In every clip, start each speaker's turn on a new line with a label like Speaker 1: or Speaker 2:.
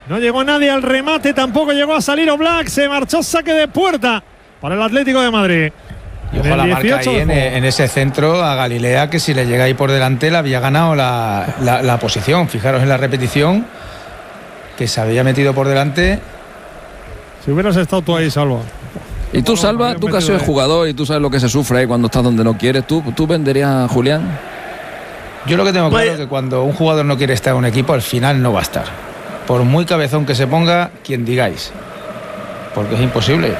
Speaker 1: No llegó nadie al remate, tampoco llegó a salir Oblak. Se marchó saque de puerta para el Atlético de Madrid.
Speaker 2: Y ojo la marca ahí en ese centro a Galilea, que si le llega ahí por delante le había ganado la posición. Fijaros en la repetición, que se había metido por delante.
Speaker 1: Si hubieras estado tú ahí, Salva.
Speaker 3: Y tú, Salva, tú que has sido jugador y tú sabes lo que se sufre ahí cuando estás donde no quieres. ¿Tú venderías a Julián?
Speaker 2: Yo lo que tengo claro es que cuando un jugador no quiere estar en un equipo, al final no va a estar. Por muy cabezón que se ponga, quien digáis. Porque es imposible.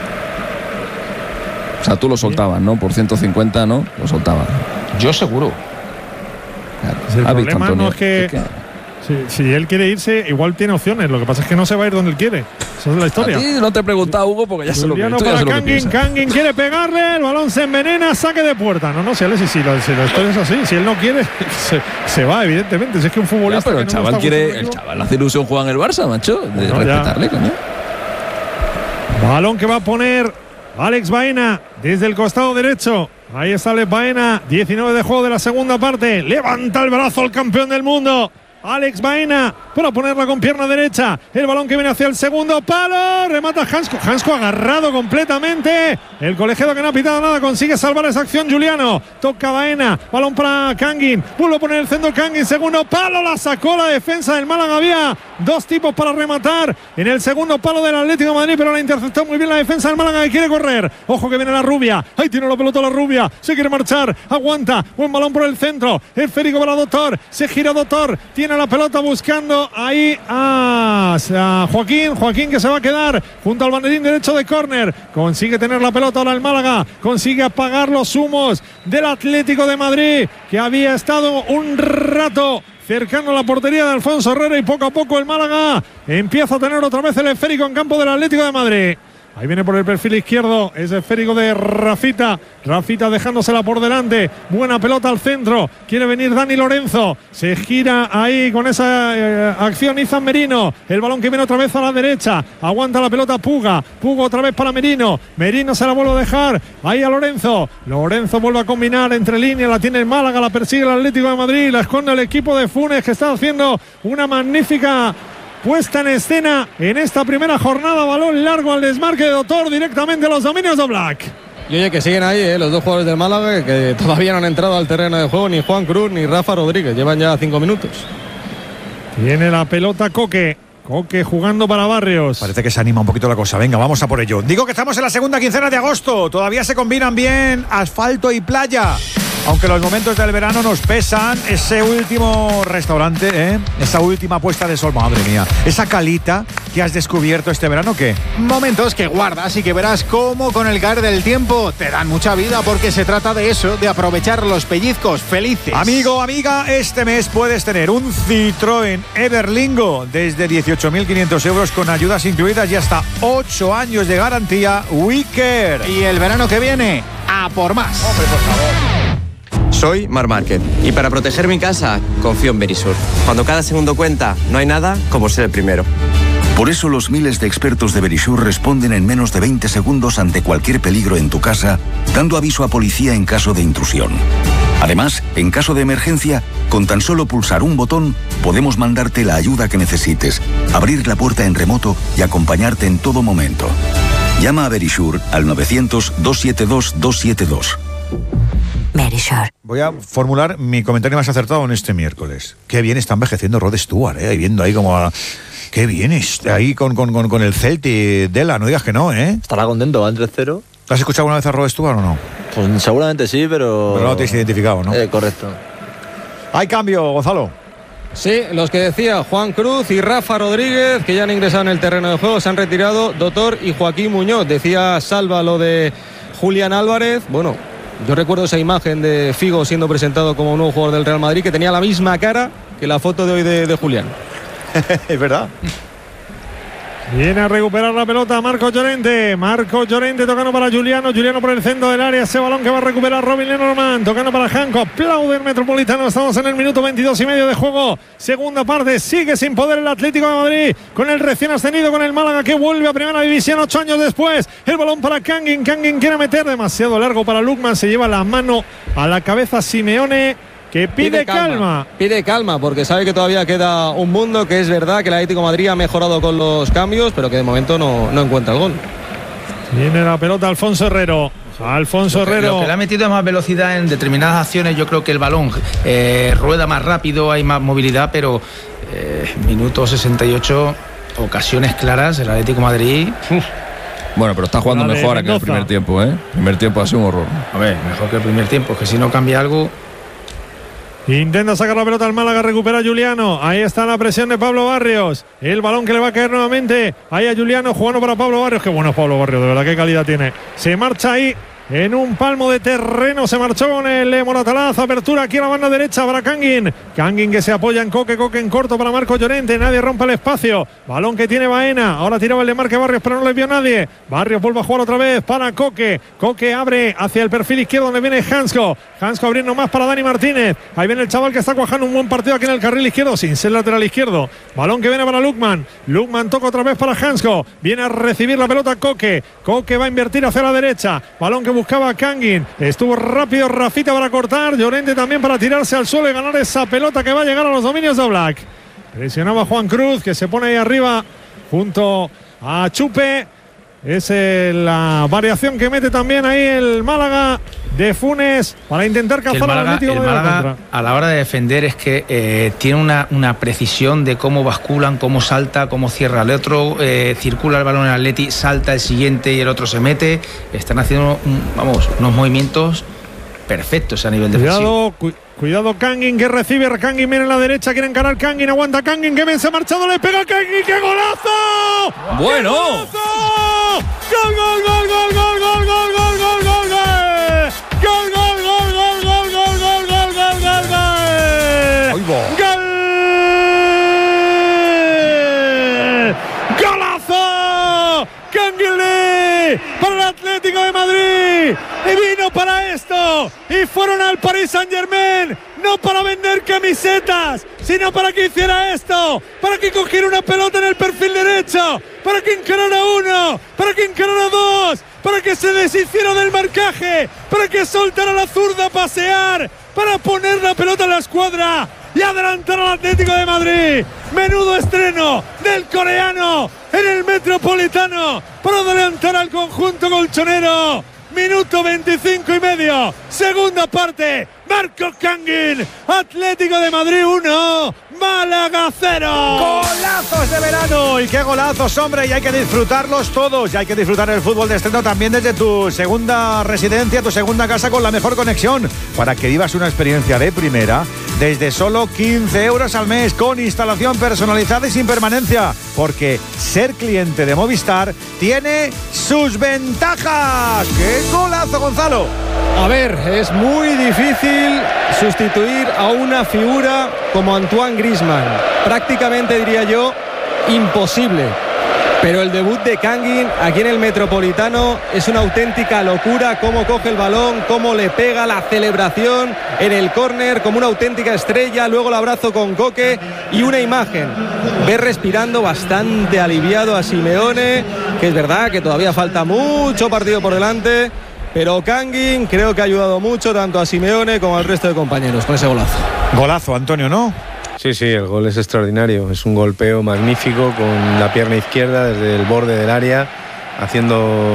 Speaker 3: O sea, tú lo soltabas, ¿no? Por 150, ¿no? Lo soltabas.
Speaker 2: Yo seguro.
Speaker 1: Claro. El problema no es que si él quiere irse, igual tiene opciones. Lo que pasa es que no se va a ir donde él quiere. Esa es la historia.
Speaker 3: A ti no te he preguntado, Hugo, porque ya se lo
Speaker 1: piensa. Para Kangin quiere pegarle, el balón se envenena, saque de puerta. No, si la historia es así. Si él no quiere, se va, evidentemente. Si es que un futbolista.
Speaker 3: Ya, pero el chaval el hace ilusión jugar en el Barça, macho. De respetarle, coño.
Speaker 1: Balón que va a poner Alex Baena desde el costado derecho. Ahí está Alex Baena, 19 de juego de la segunda parte. Levanta el brazo el campeón del mundo. Alex Baena para ponerla con pierna derecha. El balón que viene hacia el segundo palo. Remata Hansko. Hansko agarrado completamente. El colegiado que no ha pitado nada consigue salvar esa acción. Juliano toca Baena. Balón para Kangin. Vuelve a poner el centro Kangin. Segundo palo. La sacó la defensa del Málaga. Había dos tipos para rematar en el segundo palo del Atlético de Madrid, pero la interceptó muy bien la defensa del Málaga, que quiere correr. Ojo que viene la Rubia. Ahí tiene la pelota la Rubia. Se quiere marchar. Aguanta. Buen balón por el centro. Esférico para Doctor. Se gira Doctor. Tiene la pelota buscando ahí a Joaquín. Joaquín que se va a quedar junto al banderín derecho de córner. Consigue tener la pelota ahora el Málaga. Consigue apagar los humos del Atlético de Madrid, que había estado un rato cercano a la portería de Alfonso Herrera, y poco a poco el Málaga empieza a tener otra vez el esférico en campo del Atlético de Madrid. Ahí viene por el perfil izquierdo ese esférico de Rafita. Rafita dejándosela por delante. Buena pelota al centro. Quiere venir Dani Lorenzo. Se gira ahí con esa acción Izan Merino. El balón que viene otra vez a la derecha. Aguanta la pelota Puga. Puga otra vez para Merino. Merino se la vuelve a dejar ahí a Lorenzo. Lorenzo vuelve a combinar entre líneas. La tiene el Málaga. La persigue el Atlético de Madrid. La esconde el equipo de Funes, que está haciendo una magnífica puesta en escena en esta primera jornada. Balón largo al desmarque de Doctor directamente a los dominios de Oblak.
Speaker 4: Y oye, que siguen ahí los dos jugadores del Málaga, que todavía no han entrado al terreno de juego, ni Juan Cruz ni Rafa Rodríguez. Llevan ya 5 minutos.
Speaker 1: Tiene la pelota Coque. Coque jugando para Barrios.
Speaker 5: Parece que se anima un poquito la cosa. Venga, vamos a por ello. Digo que estamos en la segunda quincena de agosto. Todavía se combinan bien asfalto y playa. Aunque los momentos del verano nos pesan. Ese último restaurante, esa última puesta de sol, madre mía. Esa calita que has descubierto este verano, ¿qué?
Speaker 6: Momentos que guardas y que verás cómo con el caer del tiempo te dan mucha vida, porque se trata de eso, de aprovechar los pellizcos felices.
Speaker 5: Amigo, amiga, este mes puedes tener un Citroën Everlingo desde 18.500 euros con ayudas incluidas y hasta 8 años de garantía WeCare.
Speaker 6: Y el verano que viene, a por más.
Speaker 5: Hombre, por favor.
Speaker 7: Soy Mar Márquez y para proteger mi casa confío en Verisur. Cuando cada segundo cuenta, no hay nada como ser el primero.
Speaker 8: Por eso los miles de expertos de Verisur responden en menos de 20 segundos ante cualquier peligro en tu casa, dando aviso a policía en caso de intrusión. Además, en caso de emergencia, con tan solo pulsar un botón, podemos mandarte la ayuda que necesites, abrir la puerta en remoto y acompañarte en todo momento. Llama a Verisur al 900-272-272.
Speaker 9: Verisur.
Speaker 5: Voy a formular mi comentario más acertado en este miércoles. Qué bien está envejeciendo Rod Stewart, viendo ahí como qué bien está ahí con el Celtic Dela, no digas que no,
Speaker 10: Estará contento, va en 3-0.
Speaker 5: ¿Has escuchado alguna vez a Rod Stewart o no?
Speaker 10: Pues seguramente sí, pero
Speaker 5: no te has identificado, ¿no?
Speaker 10: Correcto.
Speaker 5: Hay cambio, Gonzalo.
Speaker 4: Sí, los que decía Juan Cruz y Rafa Rodríguez, que ya han ingresado en el terreno de juego, se han retirado Doctor y Joaquín Muñoz. Decía Salva lo de Julián Álvarez. Bueno, yo recuerdo esa imagen de Figo siendo presentado como nuevo jugador del Real Madrid, que tenía la misma cara que la foto de hoy de Julián.
Speaker 5: Es verdad.
Speaker 1: Viene a recuperar la pelota Marcos Llorente. Marcos Llorente tocando para Juliano. Juliano por el centro del área. Ese balón que va a recuperar Robin Lenormand. Tocando para Janko. Aplaude el Metropolitano. Estamos en el minuto 22,5 de juego. Segunda parte. Sigue sin poder el Atlético de Madrid. Con el recién ascendido, con el Málaga, que vuelve a primera división 8 años después. El balón para Kangin. Kangin quiere meter demasiado largo para Lukman. Se lleva la mano a la cabeza Simeone. que pide calma.
Speaker 4: Pide calma porque sabe que todavía queda un mundo, que es verdad que el Atlético de Madrid ha mejorado con los cambios, pero que de momento no encuentra el gol.
Speaker 1: Tiene la pelota Alfonso Herrero.
Speaker 2: Lo que le ha metido es más velocidad en determinadas acciones. Yo creo que el balón rueda más rápido, hay más movilidad, pero minuto 68, ocasiones claras, el Atlético de Madrid.
Speaker 3: Bueno, pero está jugando mejor que el primer tiempo, ¿eh? El primer tiempo ha sido un horror.
Speaker 2: A ver, mejor que el primer tiempo, que si no cambia algo.
Speaker 1: Intenta sacar la pelota al Málaga, recupera Juliano. Ahí está la presión de Pablo Barrios. El balón que le va a caer nuevamente. Ahí a Juliano jugando para Pablo Barrios. Qué bueno es Pablo Barrios, de verdad, qué calidad tiene. Se marcha ahí en un palmo de terreno. Se marchó con el Moratalaz. Apertura aquí a la banda derecha para Kangin. Kangin que se apoya en Coque. Coque en corto para Marco Llorente. Nadie rompe el espacio. Balón que tiene Baena. Ahora tiraba el de Marque Barrios, pero no le vio nadie. Barrios vuelve a jugar otra vez para Coque. Coque abre hacia el perfil izquierdo donde viene Hansko. Hansko abriendo más para Dani Martínez. Ahí viene el chaval que está cuajando un buen partido aquí en el carril izquierdo, sin ser lateral izquierdo. Balón que viene para Lukman. Lukman toca otra vez para Hansko. Viene a recibir la pelota Coque. Coque va a invertir hacia la derecha. Balón que buscaba Kangin. Estuvo rápido Rafita para cortar. Llorente también para tirarse al suelo y ganar esa pelota que va a llegar a los dominios de Oblak. Presionaba Juan Cruz, que se pone ahí arriba junto a Chupe. Es la variación que mete también ahí el Málaga de Funes para intentar cazar al Atlético de Madrid.
Speaker 2: A la hora de defender es que tiene una precisión de cómo basculan, cómo salta, cómo cierra el otro, circula el balón en el Atleti, salta el siguiente y el otro se mete. Están haciendo unos movimientos perfectos a nivel defensivo.
Speaker 1: Cuidado Kangin que recibe. Kangin viene en la derecha, quiere encarar Kangin, aguanta Kangin, que bien se ha marchado, le pega a Kangin, ¡qué golazo!
Speaker 3: Bueno.
Speaker 1: ¡Gol, gol, gol, gol, gol, gol, gol, gol, gol, gol, gol! ¡Gol, gol, gol, gol, gol, gol, gol, gol, gol, gol, gol! ¡Golazo! Kangin Lee para el Atlético de Madrid. Y vino para esto. Y fueron al Paris Saint-Germain. No para vender camisetas, sino para que hiciera esto. Para que cogiera una pelota en el perfil derecho. Para que encarara uno. Para que encarara dos. Para que se deshiciera del marcaje. Para que soltara la zurda a pasear. Para poner la pelota en la escuadra y adelantar al Atlético de Madrid. Menudo estreno del coreano en el Metropolitano para adelantar al conjunto colchonero. Minuto 25 y medio, segunda parte. Marco Kangin, Atlético de Madrid 1, Málaga 0.
Speaker 5: Golazos de verano, y qué golazos, hombre, y hay que disfrutarlos todos. Y hay que disfrutar el fútbol de estreno también desde tu segunda residencia, tu segunda casa, con la mejor conexión, para que vivas una experiencia de primera desde solo 15 euros al mes, con instalación personalizada y sin permanencia, porque ser cliente de Movistar tiene sus ventajas. ¡Qué golazo, Gonzalo!
Speaker 4: A ver, es muy difícil sustituir a una figura como Antoine Griezmann. Prácticamente, diría yo, imposible. Pero el debut de Kangin aquí en el Metropolitano es una auténtica locura. Cómo coge el balón, cómo le pega, la celebración en el córner como una auténtica estrella. Luego el abrazo con Coque y una imagen. Ve respirando bastante aliviado a Simeone, que es verdad que todavía falta mucho partido por delante. Pero Kangin creo que ha ayudado mucho tanto a Simeone como al resto de compañeros con ese golazo.
Speaker 5: Golazo, Antonio, ¿no?
Speaker 11: Sí, el gol es extraordinario. Es un golpeo magnífico con la pierna izquierda desde el borde del área, haciendo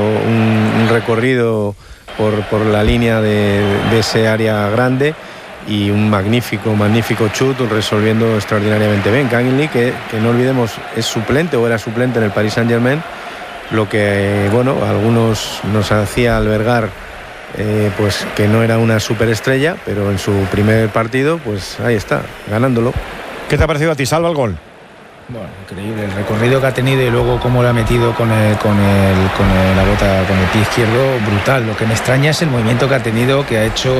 Speaker 11: un recorrido por la línea de ese área grande, y un magnífico chut, resolviendo extraordinariamente bien. Kangin Lee, que no olvidemos, es suplente o era suplente en el Paris Saint-Germain, lo que, algunos nos hacía albergar pues que no era una superestrella, pero en su primer partido, pues ahí está, ganándolo.
Speaker 5: ¿Qué te ha parecido a ti, Salva, el gol?
Speaker 2: Bueno, increíble el recorrido que ha tenido y luego cómo lo ha metido con la bota, con el pie izquierdo, brutal. Lo que me extraña es el movimiento que ha tenido, que ha hecho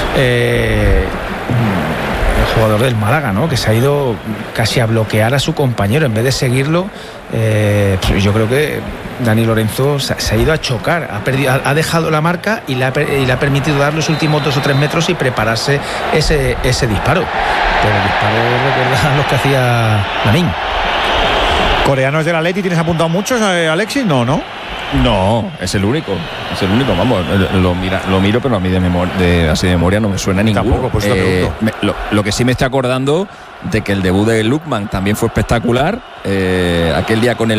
Speaker 2: el jugador del Málaga, ¿no? Que se ha ido casi a bloquear a su compañero en vez de seguirlo. Yo creo que Dani Lorenzo se ha ido a chocar, ha dejado la marca y le ha permitido dar los últimos 2 o 3 metros y prepararse ese disparo. Pero el disparo recuerda lo que hacía Lamine.
Speaker 5: ¿Coreanos del Atleti tienes apuntado muchos, Alexis? No.
Speaker 3: No, es el único, vamos, lo miro, pero a mí así de memoria no me suena ninguno.
Speaker 5: Tampoco, pues
Speaker 3: lo que sí me estoy acordando de que el debut de Lookman también fue espectacular, aquel día con el